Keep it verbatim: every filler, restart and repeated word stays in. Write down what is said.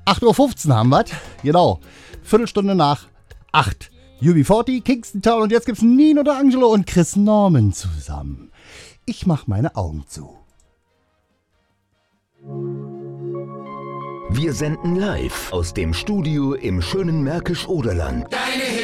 acht Uhr fünfzehn haben wir, genau. Viertelstunde nach acht. U B vierzig, Kingston Town und jetzt gibt's Nino D'Angelo und Chris Norman zusammen. Ich mach meine Augen zu. Wir senden live aus dem Studio im schönen Märkisch-Oderland. Deine